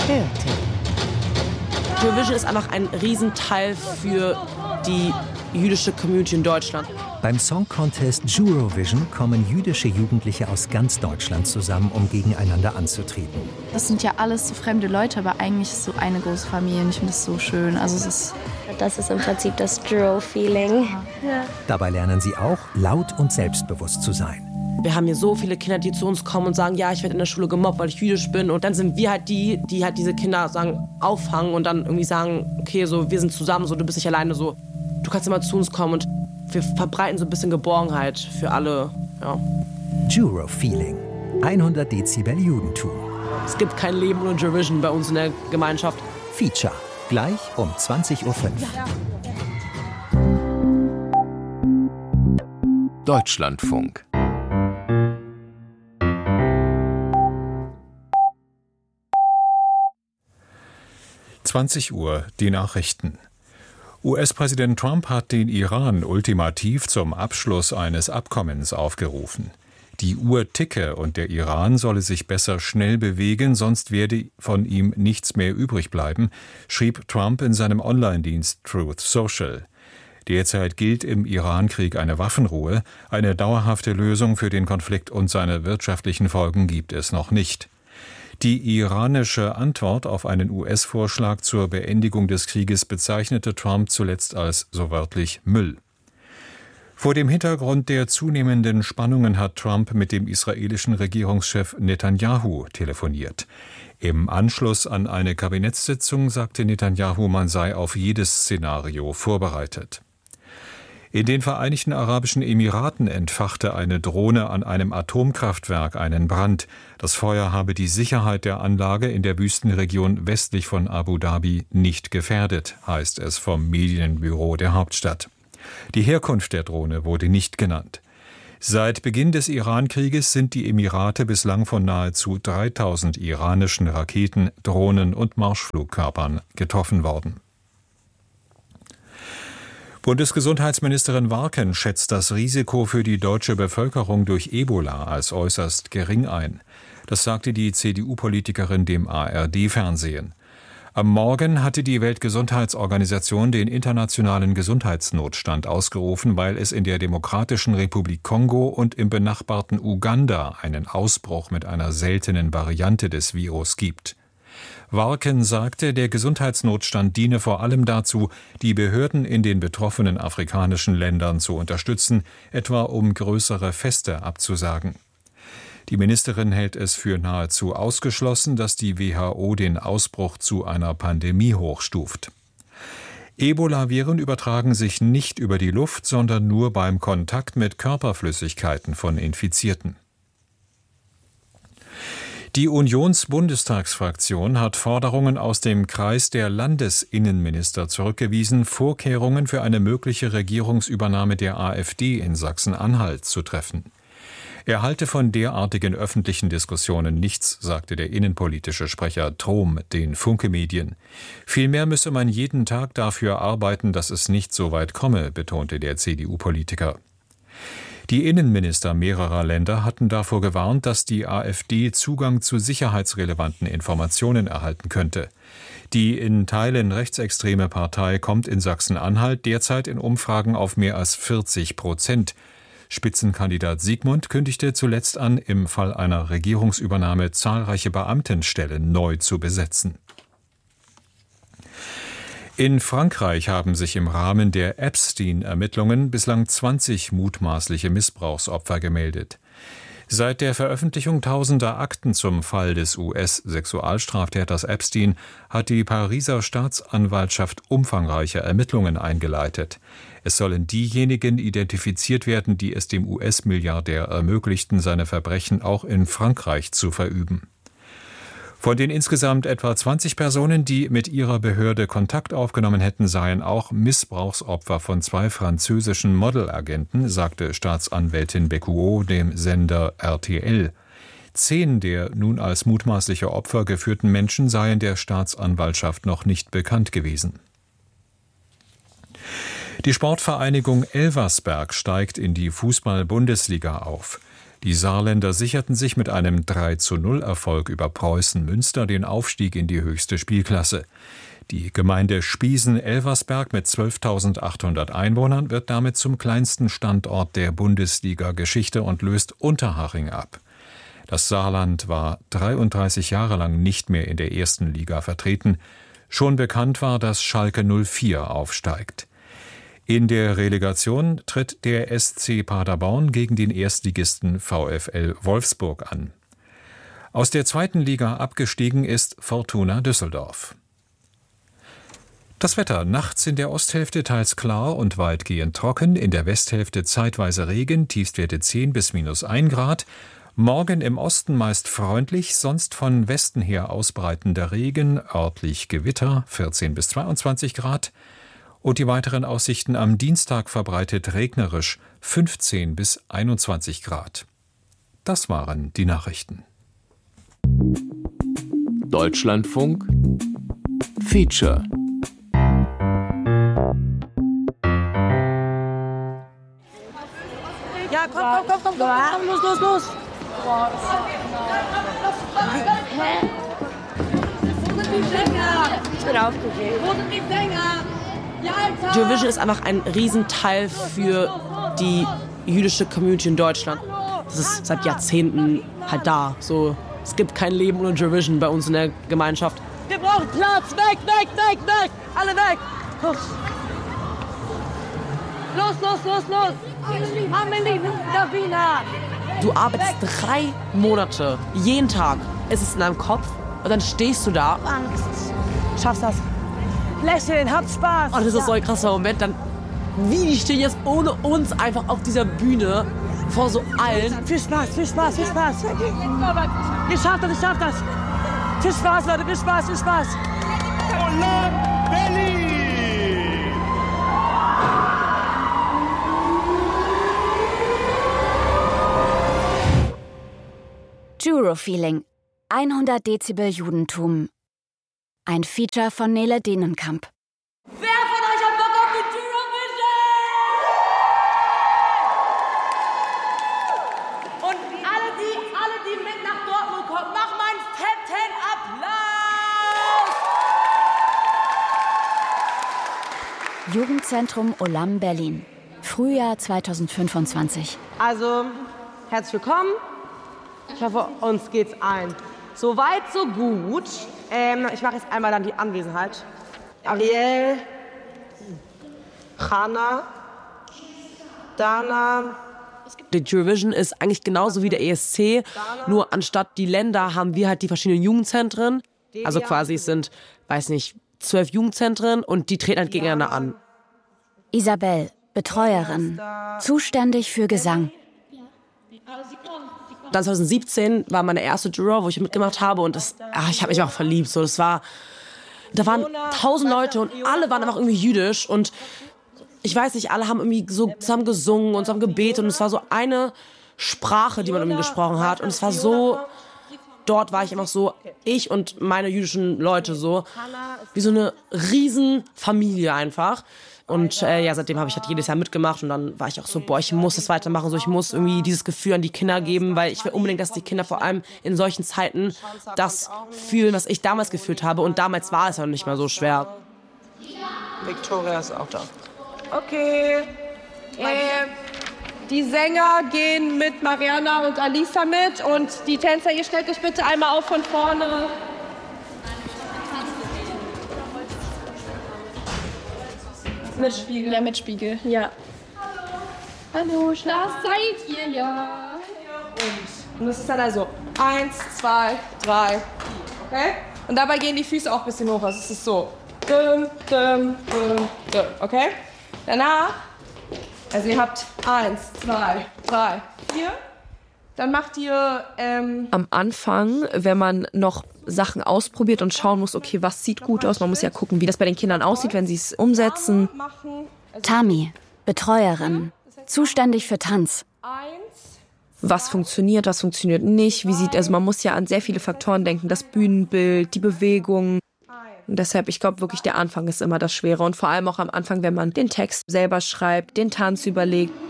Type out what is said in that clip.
Okay. Eurovision ist einfach ein Riesenteil für die jüdische Community in Deutschland. Beim Song Contest Eurovision kommen jüdische Jugendliche aus ganz Deutschland zusammen, um gegeneinander anzutreten. Das sind ja alles so fremde Leute, aber eigentlich ist es so eine große Familie. Ich finde das so schön. Das ist im Prinzip das Euro-Feeling. Ja. Dabei lernen sie auch, laut und selbstbewusst zu sein. Wir haben hier so viele Kinder, die zu uns kommen und sagen, ja, ich werde in der Schule gemobbt, weil ich jüdisch bin. Und dann sind wir halt die halt diese Kinder sagen, auffangen und dann irgendwie sagen, okay, so, wir sind zusammen, so, du bist nicht alleine, so, du kannst immer zu uns kommen. Und wir verbreiten so ein bisschen Geborgenheit für alle. Ja. Euro-Feeling. 100 Dezibel Judentum. Es gibt kein Leben ohne Eurovision bei uns in der Gemeinschaft. Feature. Gleich um 20:05 Uhr. Deutschlandfunk. Uhr, die Nachrichten. US-Präsident Trump hat den Iran ultimativ zum Abschluss eines Abkommens aufgerufen. Die Uhr ticke und der Iran solle sich besser schnell bewegen, sonst werde von ihm nichts mehr übrig bleiben, schrieb Trump in seinem Online-Dienst Truth Social. Derzeit gilt im Iran-Krieg eine Waffenruhe. Eine dauerhafte Lösung für den Konflikt und seine wirtschaftlichen Folgen gibt es noch nicht. Die iranische Antwort auf einen US-Vorschlag zur Beendigung des Krieges bezeichnete Trump zuletzt als so wörtlich Müll. Vor dem Hintergrund der zunehmenden Spannungen hat Trump mit dem israelischen Regierungschef Netanyahu telefoniert. Im Anschluss an eine Kabinettssitzung sagte Netanyahu, man sei auf jedes Szenario vorbereitet. In den Vereinigten Arabischen Emiraten entfachte eine Drohne an einem Atomkraftwerk einen Brand. Das Feuer habe die Sicherheit der Anlage in der Wüstenregion westlich von Abu Dhabi nicht gefährdet, heißt es vom Medienbüro der Hauptstadt. Die Herkunft der Drohne wurde nicht genannt. Seit Beginn des Iran-Krieges sind die Emirate bislang von nahezu 3000 iranischen Raketen, Drohnen und Marschflugkörpern getroffen worden. Bundesgesundheitsministerin Warken schätzt das Risiko für die deutsche Bevölkerung durch Ebola als äußerst gering ein. Das sagte die CDU-Politikerin dem ARD-Fernsehen. Am Morgen hatte die Weltgesundheitsorganisation den internationalen Gesundheitsnotstand ausgerufen, weil es in der Demokratischen Republik Kongo und im benachbarten Uganda einen Ausbruch mit einer seltenen Variante des Virus gibt. Warken sagte, der Gesundheitsnotstand diene vor allem dazu, die Behörden in den betroffenen afrikanischen Ländern zu unterstützen, etwa um größere Feste abzusagen. Die Ministerin hält es für nahezu ausgeschlossen, dass die WHO den Ausbruch zu einer Pandemie hochstuft. Ebola-Viren übertragen sich nicht über die Luft, sondern nur beim Kontakt mit Körperflüssigkeiten von Infizierten. Die Unions-Bundestagsfraktion hat Forderungen aus dem Kreis der Landesinnenminister zurückgewiesen, Vorkehrungen für eine mögliche Regierungsübernahme der AfD in Sachsen-Anhalt zu treffen. Er halte von derartigen öffentlichen Diskussionen nichts, sagte der innenpolitische Sprecher Trom den Funke-Medien. Vielmehr müsse man jeden Tag dafür arbeiten, dass es nicht so weit komme, betonte der CDU-Politiker. Die Innenminister mehrerer Länder hatten davor gewarnt, dass die AfD Zugang zu sicherheitsrelevanten Informationen erhalten könnte. Die in Teilen rechtsextreme Partei kommt in Sachsen-Anhalt derzeit in Umfragen auf mehr als 40%. Spitzenkandidat Sigmund kündigte zuletzt an, im Fall einer Regierungsübernahme zahlreiche Beamtenstellen neu zu besetzen. In Frankreich haben sich im Rahmen der Epstein-Ermittlungen bislang 20 mutmaßliche Missbrauchsopfer gemeldet. Seit der Veröffentlichung tausender Akten zum Fall des US-Sexualstraftäters Epstein hat die Pariser Staatsanwaltschaft umfangreiche Ermittlungen eingeleitet. Es sollen diejenigen identifiziert werden, die es dem US-Milliardär ermöglichten, seine Verbrechen auch in Frankreich zu verüben. Von den insgesamt etwa 20 Personen, die mit ihrer Behörde Kontakt aufgenommen hätten, seien auch Missbrauchsopfer von 2 französischen Modelagenten, sagte Staatsanwältin Becquot dem Sender RTL. 10 der nun als mutmaßliche Opfer geführten Menschen seien der Staatsanwaltschaft noch nicht bekannt gewesen. Die Sportvereinigung Elversberg steigt in die Fußball-Bundesliga auf. Die Saarländer sicherten sich mit einem 3:0-Erfolg über Preußen Münster den Aufstieg in die höchste Spielklasse. Die Gemeinde Spiesen-Elversberg mit 12.800 Einwohnern wird damit zum kleinsten Standort der Bundesliga-Geschichte und löst Unterhaching ab. Das Saarland war 33 Jahre lang nicht mehr in der ersten Liga vertreten. Schon bekannt war, dass Schalke 04 aufsteigt. In der Relegation tritt der SC Paderborn gegen den Erstligisten VfL Wolfsburg an. Aus der zweiten Liga abgestiegen ist Fortuna Düsseldorf. Das Wetter: nachts in der Osthälfte teils klar und weitgehend trocken, in der Westhälfte zeitweise Regen, Tiefstwerte 10 bis -1 Grad. Morgen im Osten meist freundlich, sonst von Westen her ausbreitender Regen, örtlich Gewitter, 14 bis 22 Grad. Und die weiteren Aussichten: am Dienstag verbreitet regnerisch, 15 bis 21 Grad. Das waren die Nachrichten. Deutschlandfunk Feature. Ja, komm, los. Hä? Wo sind die Sänger? Ich bin aufgeregt. Wo sind die Sänger? Eurovision ist einfach ein Riesenteil für die jüdische Community in Deutschland. Das ist seit Jahrzehnten halt da. So, es gibt kein Leben ohne Eurovision bei uns in der Gemeinschaft. Wir brauchen Platz! Weg! Alle weg! Los! Amelie, Davina! Du arbeitest 3 Monate, jeden Tag. Es ist in deinem Kopf und dann stehst du da. Angst. Schaffst das. Lächeln, habt Spaß. Und das ist so ein krasser Moment. Dann, wie die stehen jetzt ohne uns einfach auf dieser Bühne vor so allen. Viel Spaß. Ihr schafft das. Viel Spaß, Leute, viel Spaß. Olam Berlin! Juro-Feeling. 100 Dezibel Judentum. Ein Feature von Nele Denenkamp. Wer von euch hat Bock auf die Eurovision? Und alle, die mit nach Dortmund kommen, mach mal einen fetten Applaus! Jugendzentrum Olam Berlin. Frühjahr 2025. Also, herzlich willkommen. Ich hoffe, uns geht's allen so weit, so gut. Ich mache jetzt einmal dann die Anwesenheit. Ariel, Hanna, Dana. Die Eurovision ist eigentlich genauso wie der ESC, nur anstatt die Länder haben wir halt die verschiedenen Jugendzentren. Also quasi es sind, 12 Jugendzentren und die treten halt gegeneinander an. Isabel, Betreuerin, zuständig für Gesang. Dann 2017 war meine erste Juror, wo ich mitgemacht habe und ich habe mich auch verliebt. So, da waren 1000 Leute und alle waren einfach irgendwie jüdisch und ich weiß nicht, alle haben irgendwie so zusammen gesungen und zusammen gebetet und es war so eine Sprache, die man irgendwie gesprochen hat und es war so, dort war ich einfach so, ich und meine jüdischen Leute so, wie so eine Riesenfamilie einfach. Und seitdem habe ich halt jedes Jahr mitgemacht und dann war ich auch so, ich muss das weitermachen, so ich muss irgendwie dieses Gefühl an die Kinder geben, weil ich will unbedingt, dass die Kinder vor allem in solchen Zeiten das fühlen, was ich damals gefühlt habe und damals war es ja nicht mal so schwer. Victoria ist auch da. Okay. Die Sänger gehen mit Mariana und Alisa mit und die Tänzer, ihr stellt euch bitte einmal auf von vorne. Mit Spiegel. Ja, mit Spiegel. Ja. Hallo, das seid ihr ja. Und das ist dann also 1, 2, 3. Okay? Und dabei gehen die Füße auch ein bisschen hoch. Also es ist so. Okay? Danach, also ihr habt 1, 2, 3, 4. Dann macht ihr... Am Anfang, wenn man noch Sachen ausprobiert und schauen muss, okay, was sieht gut aus. Man muss ja gucken, wie das bei den Kindern aussieht, wenn sie es umsetzen. Tami, Betreuerin, zuständig für Tanz. Was funktioniert nicht, also man muss ja an sehr viele Faktoren denken, das Bühnenbild, die Bewegung. Und deshalb, ich glaube wirklich, der Anfang ist immer das Schwere und vor allem auch am Anfang, wenn man den Text selber schreibt, den Tanz überlegt.